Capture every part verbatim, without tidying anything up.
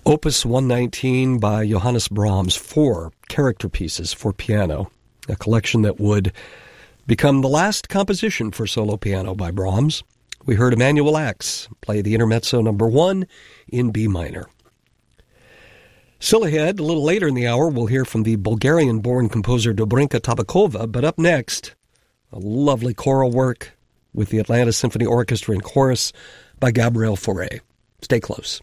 Opus one nineteen by Johannes Brahms, four character pieces for piano, a collection that would become the last composition for solo piano by Brahms. We heard Emanuel Ax play the Intermezzo number one in B minor. Still ahead, a little later in the hour, we'll hear from the Bulgarian-born composer Dobrinka Tabakova, but up next, a lovely choral work with the Atlanta Symphony Orchestra and Chorus by Gabriel Fauré. Stay close.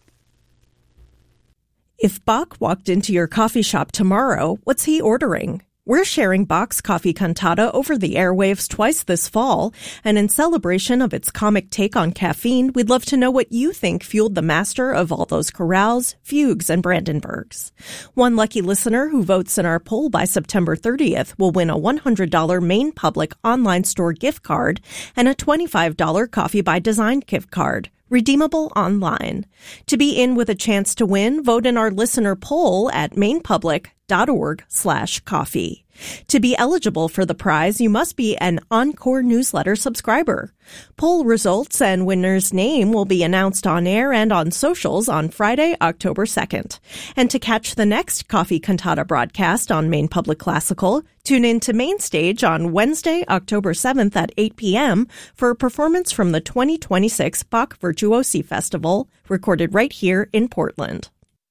If Bach walked into your coffee shop tomorrow, what's he ordering? We're sharing Bach's Coffee Cantata over the airwaves twice this fall, and in celebration of its comic take on caffeine, we'd love to know what you think fueled the master of all those chorales, fugues, and Brandenburgs. One lucky listener who votes in our poll by September thirtieth will win a one hundred dollars Main Public online store gift card and a twenty-five dollars Coffee by Design gift card, redeemable online. To be in with a chance to win, vote in our listener poll at mainpublic.org slash coffee. To be eligible for the prize, you must be an Encore newsletter subscriber. Poll results and winner's name will be announced on air and on socials on Friday, October second. And to catch the next Coffee Cantata broadcast on Main Public Classical, tune in to Main Stage on Wednesday, October seventh at eight p.m. for a performance from the twenty twenty-six Bach Virtuosi Festival, recorded right here in Portland.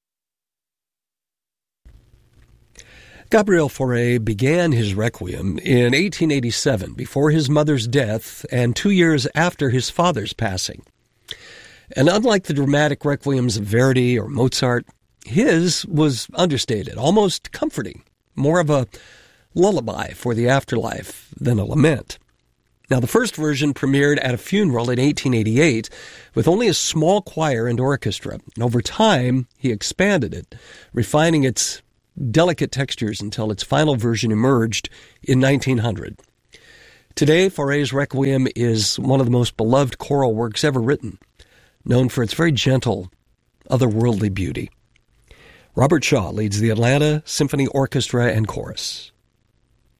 Gabriel Fauré began his Requiem in eighteen eighty-seven, before his mother's death and two years after his father's passing. And unlike the dramatic Requiems of Verdi or Mozart, his was understated, almost comforting, more of a lullaby for the afterlife than a lament. Now, the first version premiered at a funeral in eighteen eighty-eight with only a small choir and orchestra. And over time, he expanded it, refining its delicate textures until its final version emerged in nineteen hundred. Today, Fauré's Requiem is one of the most beloved choral works ever written, known for its very gentle, otherworldly beauty. Robert Shaw leads the Atlanta Symphony Orchestra and Chorus.